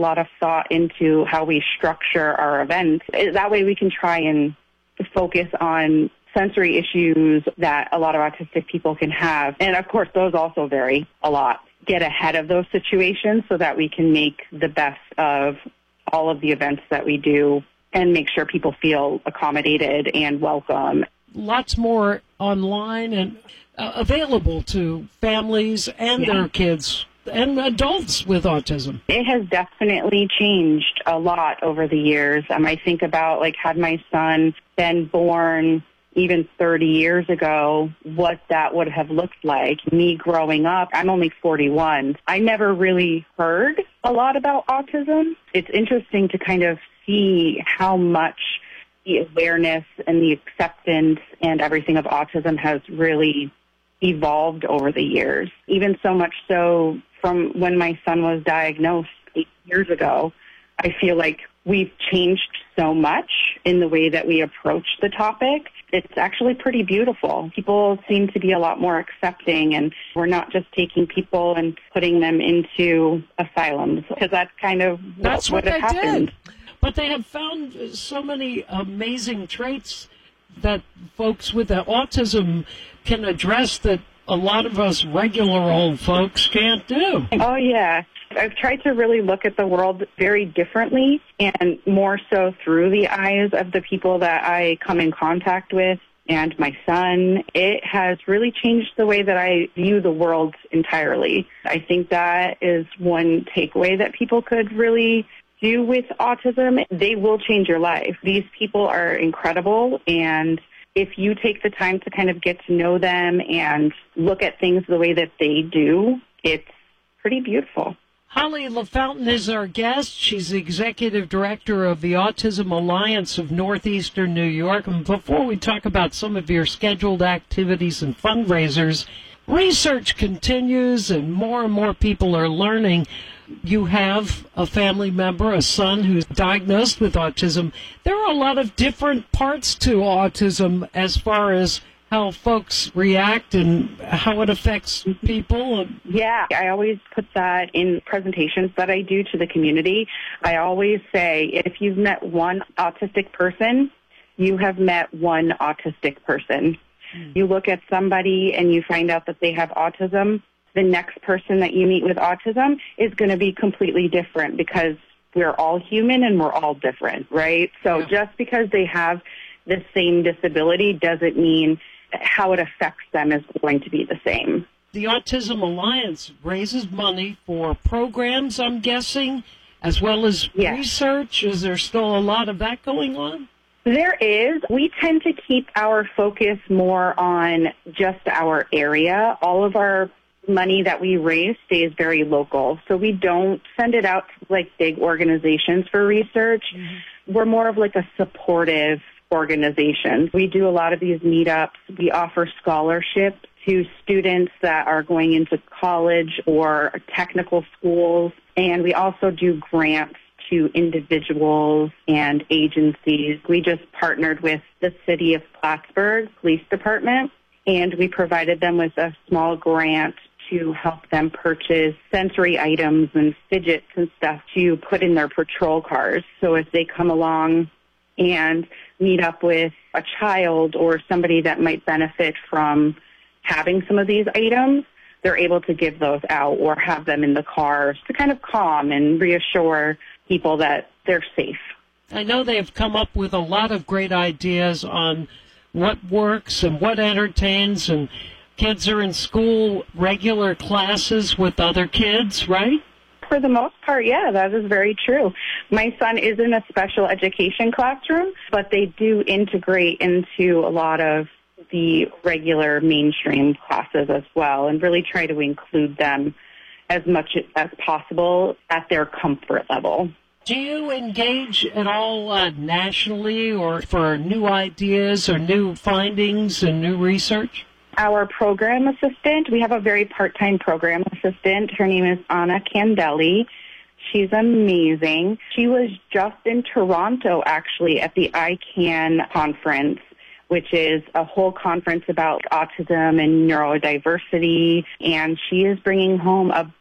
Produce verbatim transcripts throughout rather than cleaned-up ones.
lot of thought into how we structure our events. That way we can try and focus on sensory issues that a lot of autistic people can have. And of course, those also vary a lot. Get ahead of those situations so that we can make the best of all of the events that we do and make sure people feel accommodated and welcome. Lots more online and uh, available to families and yeah. their kids and adults with autism. It has definitely changed a lot over the years. Um, I think about, like, had my son been born even thirty years ago, what that would have looked like. Me growing up, I'm only forty-one. I never really heard a lot about autism. It's interesting to kind of see how much the awareness and the acceptance and everything of autism has really evolved over the years. Even so much so from when my son was diagnosed eight years ago, I feel like we've changed so much in the way that we approach the topic. It's actually pretty beautiful. People seem to be a lot more accepting, and we're not just taking people and putting them into asylums, because that's kind of that's what, what, what they happened. Did. But they have found so many amazing traits that folks with the autism can address that a lot of us regular old folks can't do. Oh, yeah. I've tried to really look at the world very differently and more so through the eyes of the people that I come in contact with and my son. It has really changed the way that I view the world entirely. I think that is one takeaway that people could really do with autism. They will change your life. These people are incredible, and if you take the time to kind of get to know them and look at things the way that they do, it's pretty beautiful. Holly LaFountain is our guest. She's the executive director of the Autism Alliance of Northeastern New York. And before we talk about some of your scheduled activities and fundraisers, research continues and more and more people are learning. You have a family member, a son who's diagnosed with autism. There are a lot of different parts to autism as far as how folks react and how it affects people. Yeah, I always put that in presentations that I do to the community. I always say, if you've met one autistic person, you have met one autistic person. Mm. You look at somebody and you find out that they have autism, the next person that you meet with autism is going to be completely different, because we're all human and we're all different, right? So yeah. just because they have the same disability doesn't mean how it affects them is going to be the same. The Autism Alliance raises money for programs, I'm guessing, as well as yes. research. Is there still a lot of that going on? There is. We tend to keep our focus more on just our area. All of our money that we raise stays very local. So we don't send it out to like big organizations for research. Mm-hmm. We're more of like a supportive organization. We do a lot of these meetups. We offer scholarships to students that are going into college or technical schools. And we also do grants to individuals and agencies. We just partnered with the City of Plattsburgh Police Department, and we provided them with a small grant to help them purchase sensory items and fidgets and stuff to put in their patrol cars. So if they come along and meet up with a child or somebody that might benefit from having some of these items, they're able to give those out or have them in the cars to kind of calm and reassure people that they're safe. I know they've come up with a lot of great ideas on what works and what entertains, and kids are in school, regular classes with other kids, right? For the most part, yeah, that is very true. My son is in a special education classroom, but they do integrate into a lot of the regular mainstream classes as well, and really try to include them as much as possible at their comfort level. Do you engage at all uh, nationally or for new ideas or new findings and new research? Our program assistant, we have a very part-time program assistant. Her name is Anna Candelli. She's amazing. She was just in Toronto, actually, at the I CAN conference, which is a whole conference about autism and neurodiversity. And she is bringing home a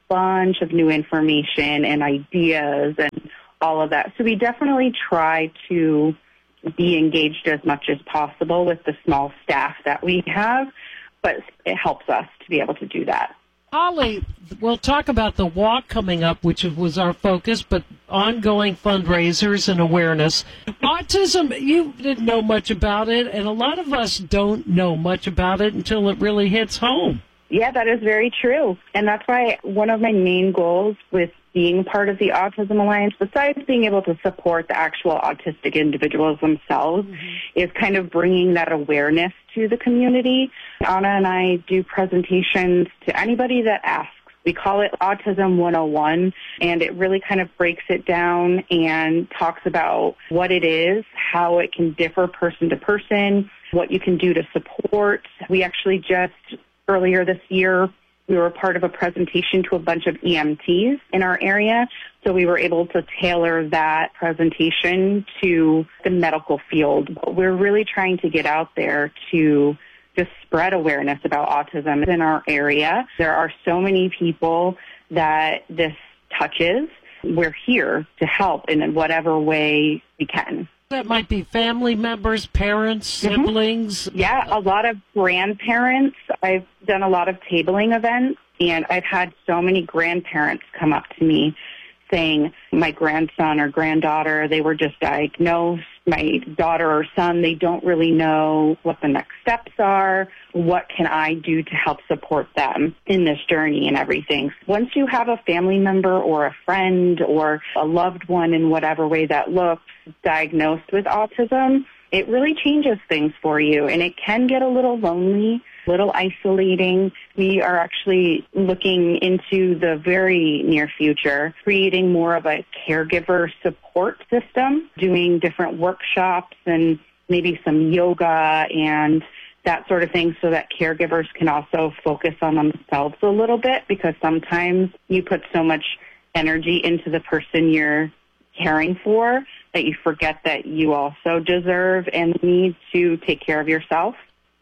bunch of new information and ideas and all of that. So we definitely try to be engaged as much as possible with the small staff that we have, but it helps us to be able to do that. Holly, we'll talk about the walk coming up, which was our focus, but ongoing fundraisers and awareness. Autism, you didn't know much about it, and a lot of us don't know much about it until it really hits home. Yeah, that is very true. And that's why one of my main goals with being part of the Autism Alliance, besides being able to support the actual autistic individuals themselves, mm-hmm. is kind of bringing that awareness to the community. Anna and I do presentations to anybody that asks. We call it Autism one oh one, and it really kind of breaks it down and talks about what it is, how it can differ person to person, what you can do to support. We actually just, earlier this year, we were part of a presentation to a bunch of E M Ts in our area, so we were able to tailor that presentation to the medical field. We're really trying to get out there to just spread awareness about autism in our area. There are so many people that this touches. We're here to help in whatever way we can. That might be family members, parents, siblings. Mm-hmm. Yeah, a lot of grandparents. I've done a lot of tabling events, and I've had so many grandparents come up to me saying, my grandson or granddaughter, they were just diagnosed. My daughter or son, they don't really know what the next steps are. What can I do to help support them in this journey and everything? Once you have a family member or a friend or a loved one in whatever way that looks diagnosed with autism, it really changes things for you, and it can get a little lonely, a little isolating. We are actually looking into the very near future, creating more of a caregiver support system, doing different workshops and maybe some yoga and that sort of thing so that caregivers can also focus on themselves a little bit, because sometimes you put so much energy into the person you're caring for that you forget that you also deserve and need to take care of yourself.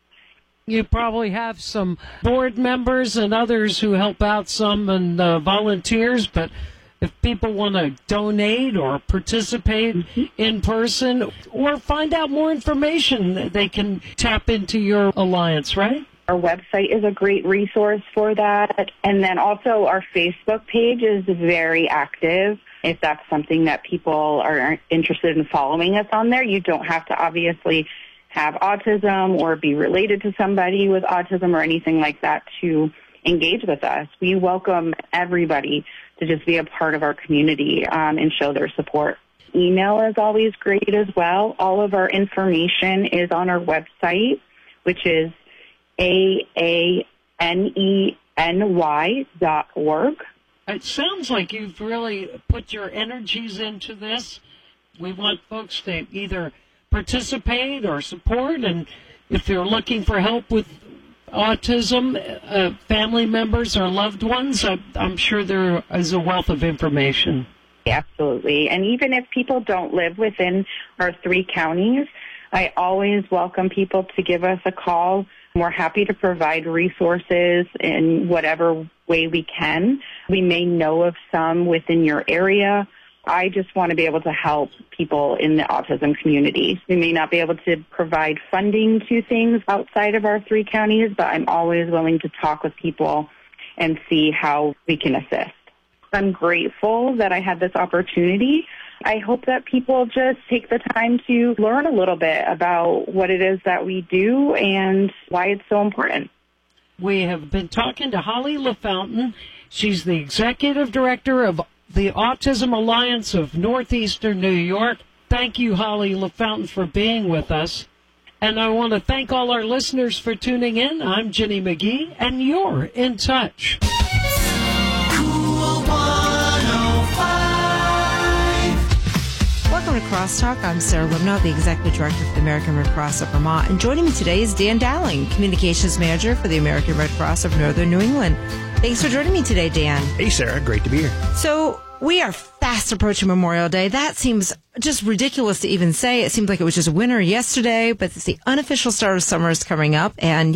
You probably have some board members and others who help out some and uh, volunteers, but if people want to donate or participate mm-hmm. in person or find out more information, they can tap into your alliance, right? Our website is a great resource for that. And then also our Facebook page is very active. If that's something that people are interested in following us on there, you don't have to obviously have autism or be related to somebody with autism or anything like that to engage with us. We welcome everybody to just be a part of our community um, and show their support. Email is always great as well. All of our information is on our website, which is A A N E N Y dot org. It sounds like you've really put your energies into this. We want folks to either participate or support, and if you're looking for help with autism, uh, family members or loved ones, I, I'm sure there is a wealth of information. Absolutely. And even if people don't live within our three counties, I always welcome people to give us a call. We're happy to provide resources in whatever way we can. We may know of some within your area. I just want to be able to help people in the autism community. We may not be able to provide funding to things outside of our three counties, but I'm always willing to talk with people and see how we can assist. I'm grateful that I had this opportunity. I hope that people just take the time to learn a little bit about what it is that we do and why it's so important. We have been talking to Holly LaFountain. She's the executive director of the Autism Alliance of Northeastern New York. Thank you, Holly LaFountain, for being with us. And I want to thank all our listeners for tuning in. I'm Ginny McGee, and you're in touch. Welcome to Crosstalk. I'm Sarah Limno, the Executive Director for the American Red Cross of Vermont. And joining me today is Dan Dowling, Communications Manager for the American Red Cross of Northern New England. Thanks for joining me today, Dan. Hey, Sarah. Great to be here. So we are fast approaching Memorial Day. That seems just ridiculous to even say. It seems like it was just winter yesterday, but it's the unofficial start of summer is coming up. And yet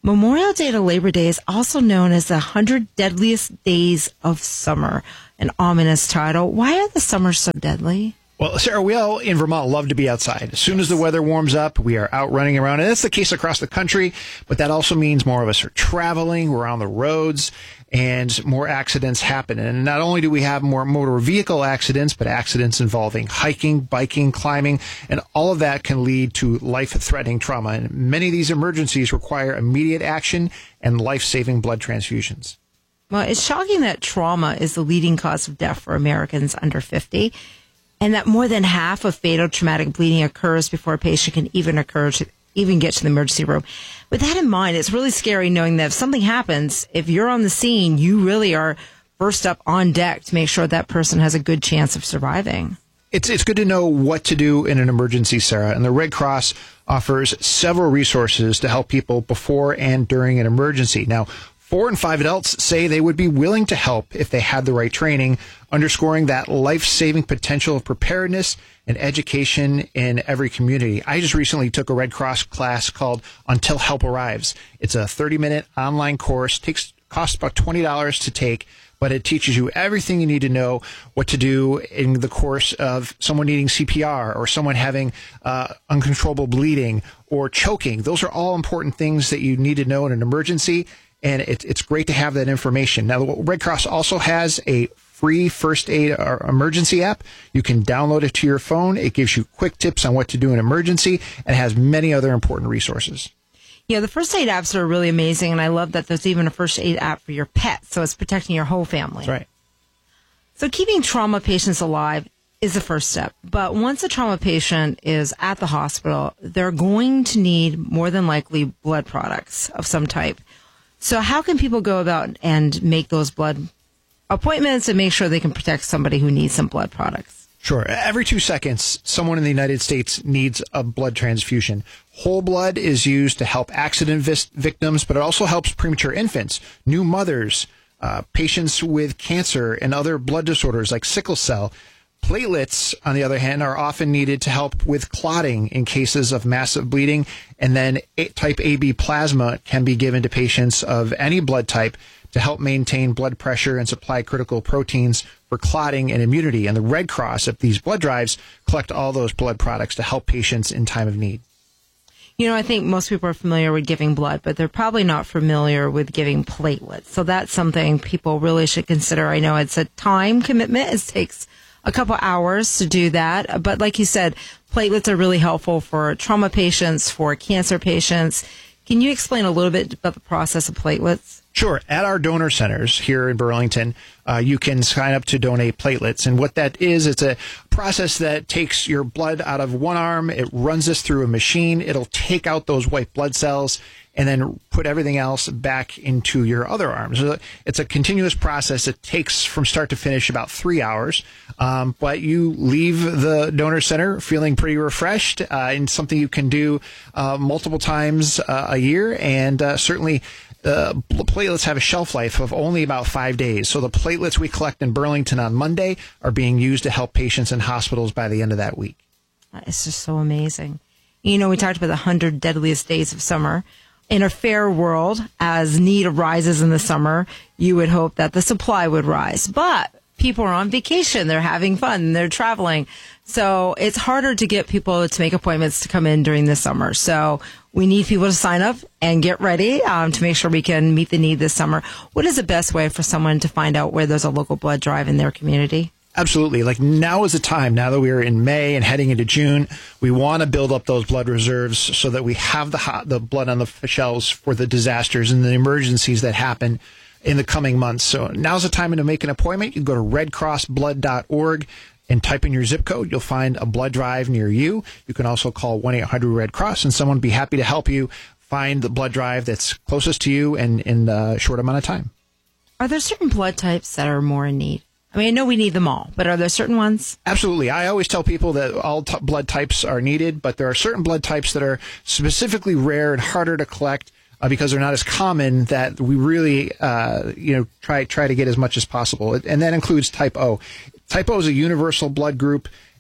Memorial Day to Labor Day is also known as the one hundred Deadliest Days of Summer, an ominous title. Why are the summers so deadly? Well, Sarah, we all in Vermont love to be outside. As soon as the weather warms up, we are out running around. And that's the case across the country. But that also means more of us are traveling. We're on the roads and more accidents happen. And not only do we have more motor vehicle accidents, but accidents involving hiking, biking, climbing, and all of that can lead to life-threatening trauma. And many of these emergencies require immediate action and life-saving blood transfusions. Well, it's shocking that trauma is the leading cause of death for Americans under fifty. And that more than half of fatal traumatic bleeding occurs before a patient can even occur to even get to the emergency room. With that in mind, it's really scary knowing that if something happens, if you're on the scene, you really are first up on deck to make sure that person has a good chance of surviving. It's it's good to know what to do in an emergency, Sarah. And the Red Cross offers several resources to help people before and during an emergency. Now, Four and five adults say they would be willing to help if they had the right training, underscoring that life-saving potential of preparedness and education in every community. I just recently took a Red Cross class called Until Help Arrives. It's a thirty-minute online course. Takes costs about twenty dollars to take, but it teaches you everything you need to know what to do in the course of someone needing C P R or someone having uh, uncontrollable bleeding or choking. Those are all important things that you need to know in an emergency. And it, it's great to have that information. Now, the Red Cross also has a free first aid or emergency app. You can download it to your phone. It gives you quick tips on what to do in an emergency and has many other important resources. Yeah, the first aid apps are really amazing. And I love that there's even a first aid app for your pet. So it's protecting your whole family. That's right. So keeping trauma patients alive is the first step. But once a trauma patient is at the hospital, they're going to need more than likely blood products of some type. So how can people go about and make those blood appointments and make sure they can protect somebody who needs some blood products? Sure. Every two seconds, someone in the United States needs a blood transfusion. Whole blood is used to help accident vis- victims, but it also helps premature infants, new mothers, uh, patients with cancer and other blood disorders like sickle cell. Platelets, on the other hand, are often needed to help with clotting in cases of massive bleeding. And then type A B plasma can be given to patients of any blood type to help maintain blood pressure and supply critical proteins for clotting and immunity. And the Red Cross, at these blood drives, collect all those blood products to help patients in time of need. You know, I think most people are familiar with giving blood, but they're probably not familiar with giving platelets. So that's something people really should consider. I know it's a time commitment. It takes a couple hours to do that. But like you said, platelets are really helpful for trauma patients, for cancer patients. Can you explain a little bit about the process of platelets? Sure. At our donor centers here in Burlington, uh, you can sign up to donate platelets. And what that is, it's a process that takes your blood out of one arm. It runs this through a machine. It'll take out those white blood cells and then put everything else back into your other arm. So it's a continuous process. It takes from start to finish about three hours. Um, but you leave the donor center feeling pretty refreshed, uh, and something you can do uh, multiple times uh, a year. And uh, certainly uh, platelets have a shelf life of only about five days. So the platelets we collect in Burlington on Monday are being used to help patients in hospitals by the end of that week. It's just so amazing. You know, we talked about the one hundred deadliest days of summer. In a fair world, as need arises in the summer, you would hope that the supply would rise. But people are on vacation, they're having fun, they're traveling. So it's harder to get people to make appointments to come in during the summer. So we need people to sign up and get ready um, to make sure we can meet the need this summer. What is the best way for someone to find out where there's a local blood drive in their community? Absolutely. Like now is the time, now that we are in May and heading into June, we want to build up those blood reserves so that we have the hot, the blood on the shelves for the disasters and the emergencies that happen in the coming months. So now's the time to make an appointment. You can go to red cross blood dot org and type in your zip code. You'll find a blood drive near you. You can also call one eight hundred red cross and someone will be happy to help you find the blood drive that's closest to you and in a short amount of time. Are there certain blood types that are more in need? I mean, I know we need them all, but are there certain ones? Absolutely. I always tell people that all t- blood types are needed, but there are certain blood types that are specifically rare and harder to collect uh, because they're not as common that we really, uh, you know, try try to get as much as possible. And that includes type O. Type O is a universal blood group.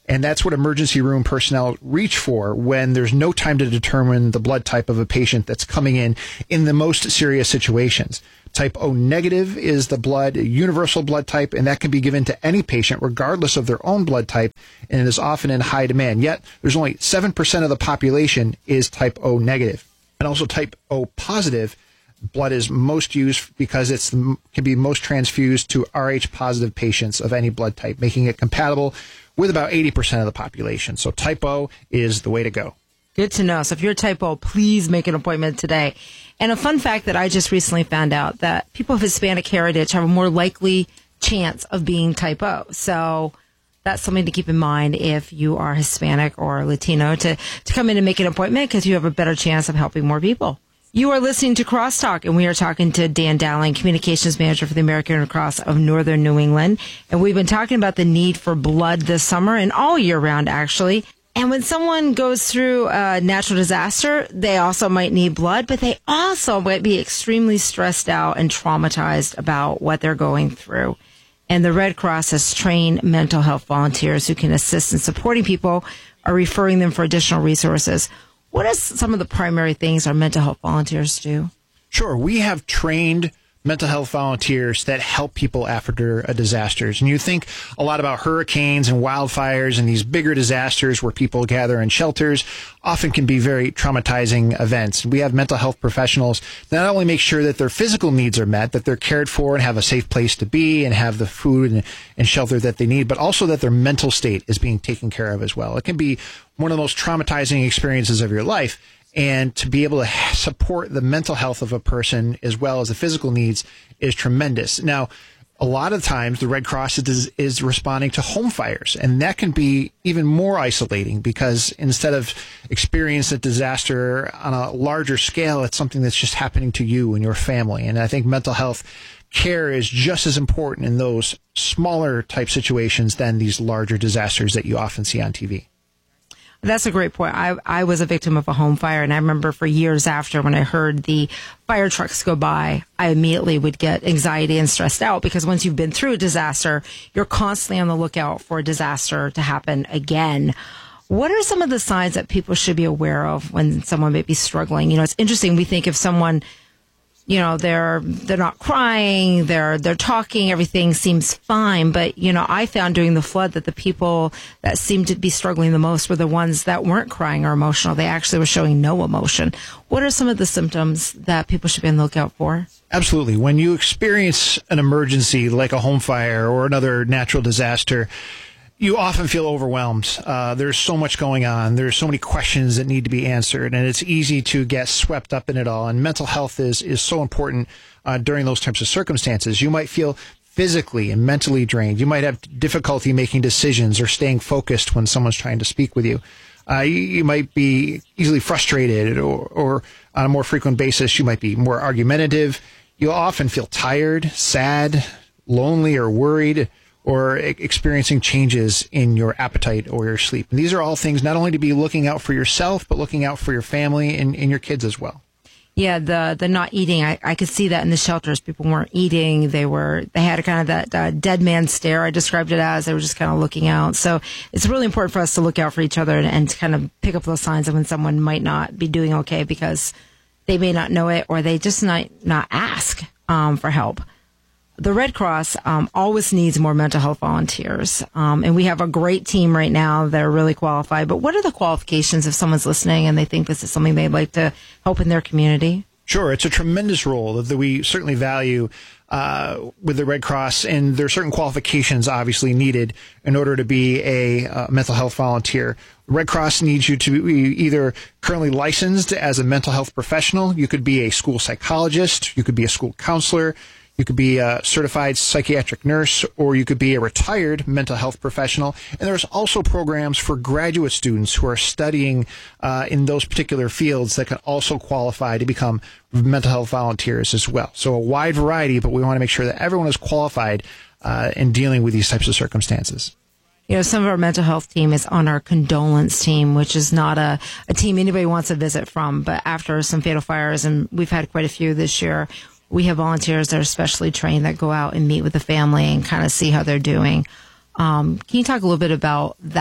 And that's what emergency room personnel reach for when there's no time to determine the blood type of a patient that's coming in in the most serious situations. Type O negative is the blood, universal blood type, and that can be given to any patient regardless of their own blood type, and it is often in high demand. Yet, there's only seven percent of the population is type O negative. And also type O positive blood is most used because it can be most transfused to R H positive patients of any blood type, making it compatible with about eighty percent of the population. So type O is the way to go. Good to know. So if you're type O, please make an appointment today. And a fun fact that I just recently found out, that people of Hispanic heritage have a more likely chance of being type O. So that's something to keep in mind if you are Hispanic or Latino, to, to come in and make an appointment, because you have a better chance of helping more people. You are listening to Crosstalk, and we are talking to Dan Dowling, Communications Manager for the American Red Cross of Northern New England. And we've been talking about the need for blood this summer and all year round, actually. And when someone goes through a natural disaster, they also might need blood, but they also might be extremely stressed out and traumatized about what they're going through. And the Red Cross has trained mental health volunteers who can assist in supporting people or referring them for additional resources. What are some of the primary things our mental health volunteers do? Sure. We have trained mental health volunteers that help people after a disasters. And you think a lot about hurricanes and wildfires and these bigger disasters where people gather in shelters often can be very traumatizing events. We have mental health professionals that not only make sure that their physical needs are met, that they're cared for and have a safe place to be and have the food and, and shelter that they need, but also that their mental state is being taken care of as well. It can be one of the most traumatizing experiences of your life. And to be able to support the mental health of a person as well as the physical needs is tremendous. Now, a lot of times the Red Cross is, is responding to home fires, and that can be even more isolating because instead of experiencing a disaster on a larger scale, it's something that's just happening to you and your family. And I think mental health care is just as important in those smaller type situations than these larger disasters that you often see on T V. That's a great point. I, I was a victim of a home fire, and I remember for years after, when I heard the fire trucks go by, I immediately would get anxiety and stressed out, because once you've been through a disaster, you're constantly on the lookout for a disaster to happen again. What are some of the signs that people should be aware of when someone may be struggling? You know, it's interesting. We think if someone, you know, they're they're not crying, they're they're talking, everything seems fine. But, you know, I found during the flood that the people that seemed to be struggling the most were the ones that weren't crying or emotional. They actually were showing no emotion. What are some of the symptoms that people should be on the lookout for? Absolutely. When you experience an emergency like a home fire or another natural disaster, you often feel overwhelmed. Uh, there's so much going on. There's so many questions that need to be answered, and it's easy to get swept up in it all. And mental health is, is so important uh, during those types of circumstances. You might feel physically and mentally drained. You might have difficulty making decisions or staying focused when someone's trying to speak with you. Uh, you, you might be easily frustrated, or, or on a more frequent basis, you might be more argumentative. You'll often feel tired, sad, lonely, or worried, or experiencing changes in your appetite or your sleep. And these are all things not only to be looking out for yourself, but looking out for your family and, and your kids as well. Yeah, the the not eating, I, I could see that in the shelters. People weren't eating. They were, they had a kind of that uh, dead man stare, I described it as. They were just kind of looking out. So it's really important for us to look out for each other and, and to kind of pick up those signs of when someone might not be doing okay, because they may not know it, or they just might not ask um, for help. The Red Cross um, always needs more mental health volunteers, um, and we have a great team right now that are really qualified. But what are the qualifications if someone's listening and they think this is something they'd like to help in their community? Sure. It's a tremendous role that we certainly value uh, with the Red Cross, and there are certain qualifications obviously needed in order to be a uh, mental health volunteer. Red Cross needs you to be either currently licensed as a mental health professional. You could be a school psychologist. You could be a school counselor. You could be a certified psychiatric nurse, or you could be a retired mental health professional. And there's also programs for graduate students who are studying uh, in those particular fields that can also qualify to become mental health volunteers as well. So a wide variety, but we want to make sure that everyone is qualified uh, in dealing with these types of circumstances. You know, some of our mental health team is on our condolence team, which is not a, a team anybody wants to visit from. But after some fatal fires, and we've had quite a few this year, we have volunteers that are specially trained that go out and meet with the family and kind of see how they're doing. Um, can you talk a little bit about that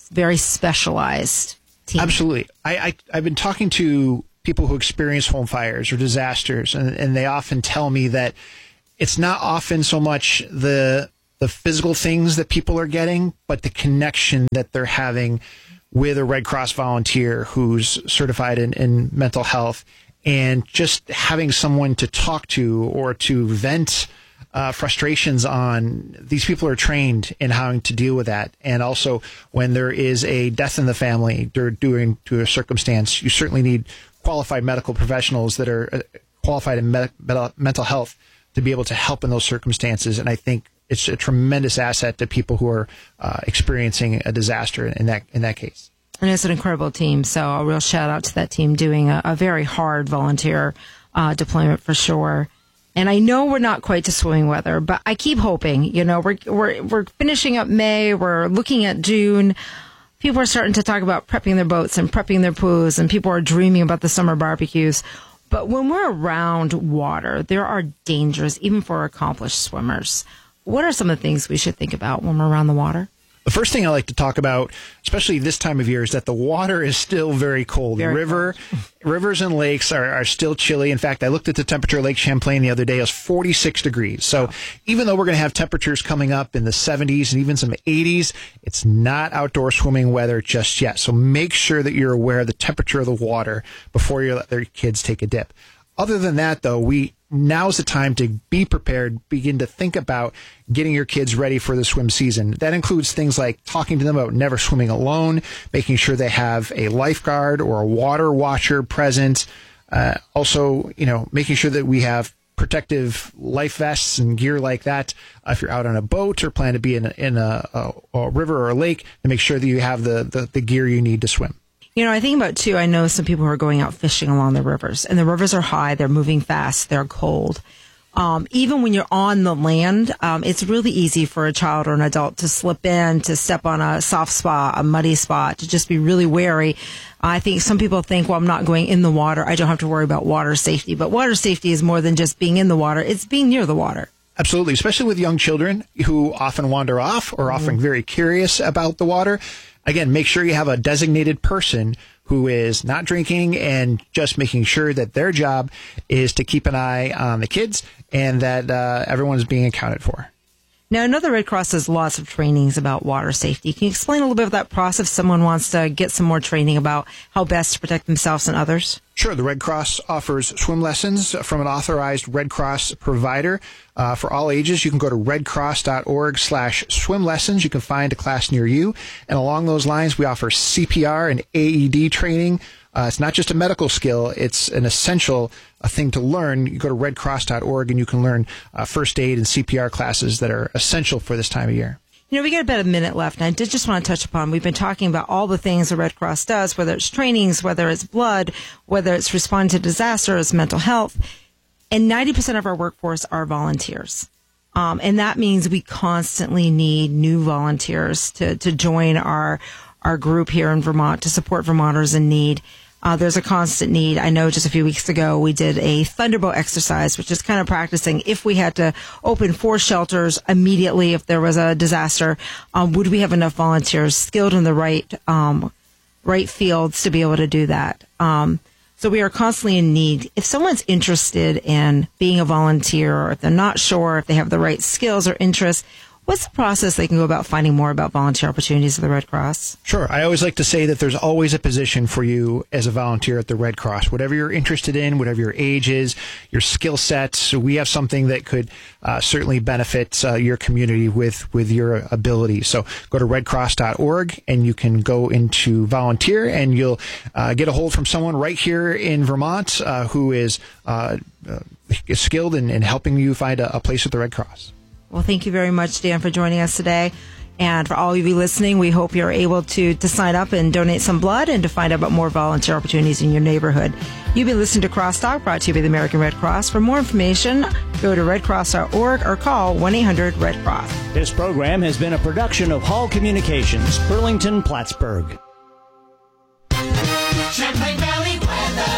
very specialized team. Absolutely. I, I, I've been talking to people who experience home fires or disasters, and, and they often tell me that it's not often so much the the physical things that people are getting, but the connection that they're having with a Red Cross volunteer who's certified in, in mental health, and just having someone to talk to or to vent uh, frustrations on. These people are trained in how to deal with that. And also when there is a death in the family due to a circumstance, you certainly need qualified medical professionals that are qualified in med- mental health to be able to help in those circumstances. And I think it's a tremendous asset to people who are uh, experiencing a disaster in that in that case. And it's an incredible team. So a real shout out to that team doing a, a very hard volunteer uh, deployment for sure. And I know we're not quite to swimming weather, but I keep hoping. You know, we're we're we're finishing up May. We're looking at June. People are starting to talk about prepping their boats and prepping their pools, and people are dreaming about the summer barbecues. But when we're around water, there are dangers, even for accomplished swimmers. What are some of the things we should think about when we're around the water? The first thing I like to talk about, especially this time of year, is that the water is still very cold. Very River, cold. Rivers and lakes are, are still chilly. In fact, I looked at the temperature of Lake Champlain the other day. It was forty-six degrees. So wow. Even though we're going to have temperatures coming up in the seventies and even some eighties, it's not outdoor swimming weather just yet. So make sure that you're aware of the temperature of the water before you let your kids take a dip. Other than that, though, we now's the time to be prepared, begin to think about getting your kids ready for the swim season. That includes things like talking to them about never swimming alone, making sure they have a lifeguard or a water watcher present. Uh, also, you know, making sure that we have protective life vests and gear like that. Uh, if you're out on a boat or plan to be in a, in a, a, a river or a lake, to make sure that you have the, the, the gear you need to swim. You know, I think about, too, I know some people who are going out fishing along the rivers, and the rivers are high, they're moving fast, they're cold. Um, even when you're on the land, um, it's really easy for a child or an adult to slip in, to step on a soft spot, a muddy spot, to just be really wary. I think some people think, well, I'm not going in the water, I don't have to worry about water safety. But water safety is more than just being in the water, it's being near the water. Absolutely, especially with young children who often wander off or often mm. very curious about the water. Again, make sure you have a designated person who is not drinking and just making sure that their job is to keep an eye on the kids and that uh, everyone is being accounted for. Now, I know the Red Cross does lots of trainings about water safety. Can you explain a little bit of that process if someone wants to get some more training about how best to protect themselves and others? Sure. The Red Cross offers swim lessons from an authorized Red Cross provider uh, for all ages. You can go to redcross.org slash swim lessons. You can find a class near you. And along those lines, we offer C P R and A E D training. Uh, it's not just a medical skill. It's an essential uh, thing to learn. You go to redcross dot org and you can learn uh, first aid and C P R classes that are essential for this time of year. You know, we got about a minute left, and I did just want to touch upon, we've been talking about all the things the Red Cross does, whether it's trainings, whether it's blood, whether it's responding to disasters, mental health, and ninety percent of our workforce are volunteers. Um, and that means we constantly need new volunteers to, to join our, our group here in Vermont to support Vermonters in need. Uh, there's a constant need. I know just a few weeks ago we did a Thunderbolt exercise, which is kind of practicing if we had to open four shelters immediately if there was a disaster, um, would we have enough volunteers skilled in the right um, right fields to be able to do that? Um, so we are constantly in need. If someone's interested in being a volunteer, or if they're not sure if they have the right skills or interests, what's the process they can go about finding more about volunteer opportunities at the Red Cross? Sure. I always like to say that there's always a position for you as a volunteer at the Red Cross. Whatever you're interested in, whatever your age is, your skill sets, we have something that could uh, certainly benefit uh, your community with, with your ability. So go to redcross dot org and you can go into volunteer and you'll uh, get a hold from someone right here in Vermont uh, who is uh, uh, skilled in, in helping you find a, a place at the Red Cross. Well, thank you very much, Dan, for joining us today. And for all of you listening, we hope you're able to, to sign up and donate some blood and to find out about more volunteer opportunities in your neighborhood. You've been listening to Crosstalk, brought to you by the American Red Cross. For more information, go to redcross dot org or call one eight hundred red cross. This program has been a production of Hall Communications, Burlington, Plattsburgh. Champlain Valley weather. Clear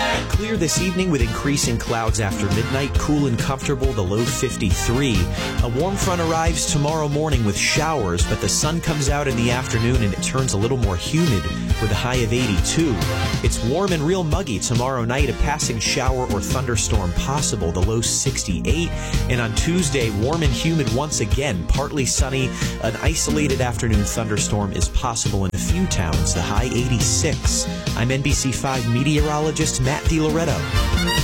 clear this evening with increasing clouds after midnight. Cool and comfortable, the low fifty-three. A warm front arrives tomorrow morning with showers, but the sun comes out in the afternoon and it turns a little more humid with a high of eighty-two. It's warm and real muggy tomorrow night. A passing shower or thunderstorm possible, the low sixty-eight. And on Tuesday, warm and humid once again, partly sunny. An isolated afternoon thunderstorm is possible in a few towns, the high eighty-six. I'm N B C five meteorologist Matt DiLoretto.